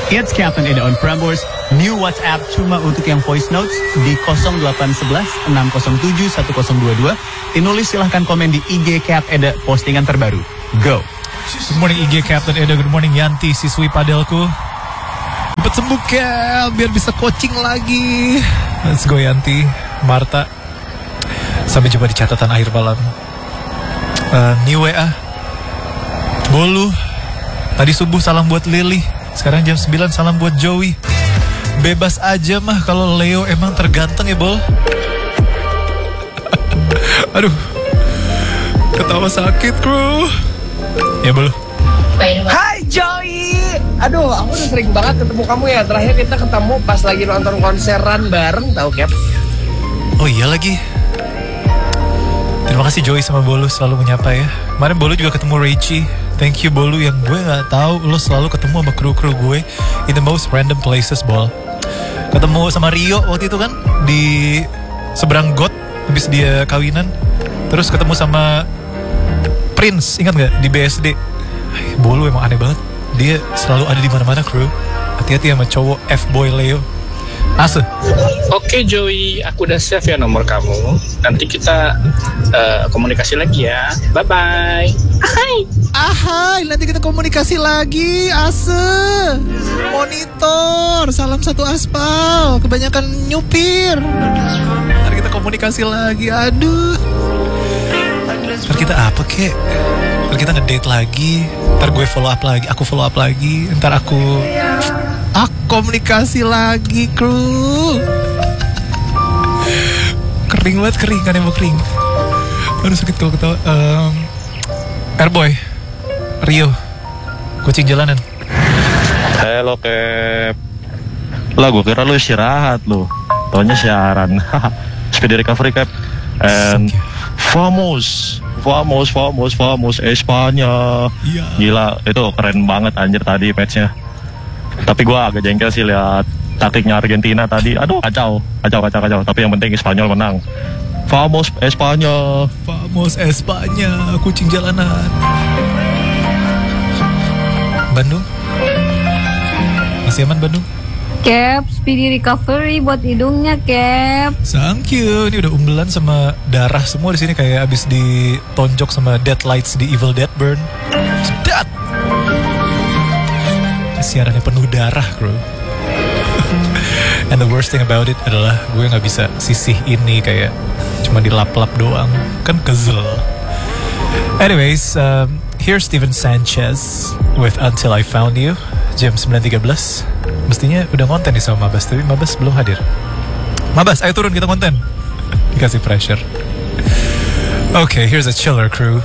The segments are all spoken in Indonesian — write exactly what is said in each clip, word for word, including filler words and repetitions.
It's Captain Eda on Prambors. New WhatsApp cuma untuk yang voice notes di nol delapan satu satu enam nol tujuh satu nol dua dua. Tinulis silahkan komen di I G Cap Eda postingan terbaru. Go. Good morning I G Captain Eda. Good morning Yanti, siswi padelku. Cepet sembuh Cap, biar bisa coaching lagi. Let's go Yanti. Marta. Sampai jumpa di catatan akhir malam. uh, New W A Bolu. Tadi subuh salam buat Lily. Sekarang jam sembilan salam buat Joey. Bebas aja mah kalau Leo emang terganteng ya Bol. Aduh, ketawa sakit bro. Ya Bol. Hai Joey. Aduh, aku udah sering banget ketemu kamu ya. Terakhir kita ketemu pas lagi nonton konseran bareng, tau Cap? Oh iya lagi. Terima kasih Joey sama Bolu selalu menyapa ya. Kemarin Bolu juga ketemu Reichi. Thank you Bolu, yang gue gak tahu lo selalu ketemu sama kru-kru gue in the most random places Bol. Ketemu sama Rio waktu itu kan di seberang got habis dia kawinan. Terus ketemu sama Prince, ingat gak di B S D. Ay, Bolu emang aneh banget. Dia selalu ada di mana-mana kru. Hati-hati sama cowok F-boy Leo. Ase. Oke Joey, aku udah save ya nomor kamu. Nanti kita uh, komunikasi lagi ya. Bye bye. Hai. Ahai, nanti kita komunikasi lagi. Ase. Monitor, salam satu aspal. Kebanyakan nyupir. Ntar kita komunikasi lagi. Aduh. Ntar kita apa kek? Ntar kita ngedate lagi. Ntar gue follow up lagi. Aku follow up lagi. Ntar aku Aku komunikasi lagi kru. Kering banget, kering kan emang kering. Aduh sakit kalau ketawa. um, Airboy Rio, kucing jalanan. Halo Kep. Lah gue kira lu istirahat lu. Taunya siaran. Speedy recovery Kep. And famous Famous, famous, famous Espanya. Yeah. Gila, itu keren banget anjir tadi matchnya. Tapi gue agak jengkel sih lihat taktiknya Argentina tadi. Aduh kacau, kacau, kacau, kacau. Tapi yang penting Spanyol menang. Famos Espanya. Famos Espanya, kucing jalanan. Bandung? Masih aman Bandung? Cap, speedy recovery buat hidungnya, Cap. Thank you. Ini udah umbelan sama darah semua di sini kayak abis ditonjok sama Deadlights di Evil Dead Burn. Sedat. Siarannya penuh darah, bro. And the worst thing about it adalah gue nggak bisa sisih ini kayak cuma dilap-lap doang, kan kesel. Anyways, um, here's Steven Sanchez with Until I Found You. Jam sembilan tiga belas. Mestinya udah konten nih sama Mabas, tapi Mabas belum hadir. Mabas, ayo turun kita konten. Dikasih pressure. Okay, here's a chiller crew.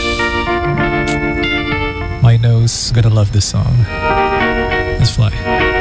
My nose gonna love this song. Let's fly.